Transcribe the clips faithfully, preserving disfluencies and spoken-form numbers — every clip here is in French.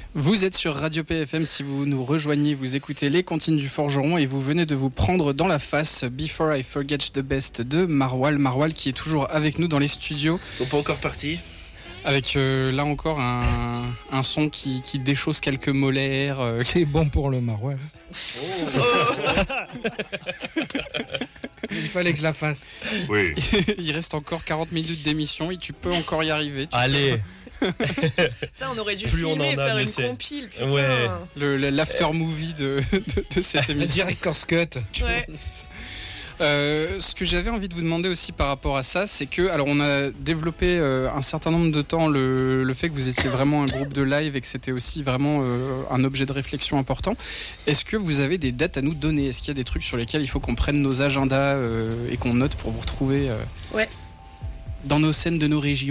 Vous êtes sur Radio P F M, si vous nous rejoignez, vous écoutez Les Comptines du Forgeron et vous venez de vous prendre dans la face Before I Forget the Best de Marwal. Marwal qui est toujours avec nous dans les studios. Ils sont pas encore partis. Avec euh, là encore un, un son qui, qui déchausse quelques molaires. Euh... C'est bon pour le Marwal. Oh. Il fallait que je la fasse. Oui. Il reste encore quarante minutes d'émission et tu peux encore y arriver. Tu Allez. Ça, on aurait dû Plus filmer on et en a, faire mais une c'est- compile. Putain. Ouais. Le, le- l'after movie de, de, de cette Le émission. director's cut. Ouais. Euh, ce que j'avais envie de vous demander aussi par rapport à ça, c'est que, alors on a développé euh, un certain nombre de temps le, le fait que vous étiez vraiment un groupe de live et que c'était aussi vraiment euh, un objet de réflexion important. Est-ce que vous avez des dates à nous donner ? Est-ce qu'il y a des trucs sur lesquels il faut qu'on prenne nos agendas euh, et qu'on note pour vous retrouver euh, Ouais. dans nos scènes de nos régions ?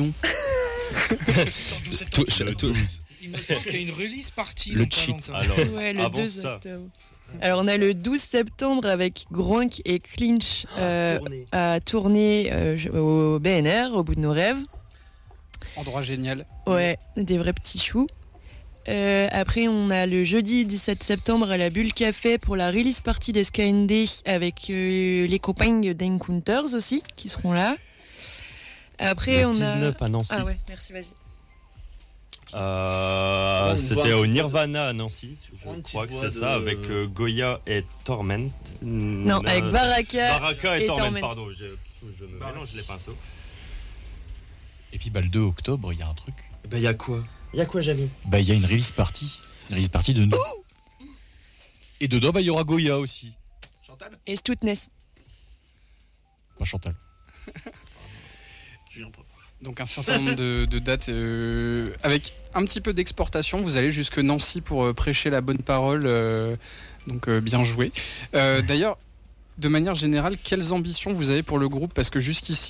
Tout- je- tout- Il me semble qu'il y a une release partie. Le dans pas cheat. longtemps. Alors, Ouais, le avant deux ça. octobre. Alors, on a le douze septembre avec Groink et Clinch euh, Tournée. à tourner euh, au B N R, au bout de nos rêves. Endroit génial. Ouais, des vrais petits choux. Euh, après, on a le jeudi dix-sept septembre à la Bulle Café pour la release party des Sky N D avec euh, les copains d'Encounters aussi qui seront là. Après, Le on a. dix-neuf à Nancy. Ah ouais, merci, vas-y. Euh, On c'était voit un au petit Nirvana à Nancy. On voit une Je crois que petite c'est voix ça, de- avec euh, Goya et Torment. Non, avec Baraka. Baraka et, et Torment, Torment. pardon. Je, je me mélange les pinceaux. Et puis bah, le deux octobre, il y a un truc. Bah, il y a quoi Il y a quoi, Jamy Bah, il y a une release party. Une release party de nous. Et dedans, bah, il y aura Goya aussi. Et Stoutness. Pas Chantal. Julien Propre. Donc un certain nombre de, de dates euh, avec un petit peu d'exportation. Vous allez jusque Nancy pour euh, prêcher la bonne parole. euh, donc euh, bien joué. Euh, d'ailleurs, de manière générale, quelles ambitions vous avez pour le groupe ? Parce que jusqu'ici,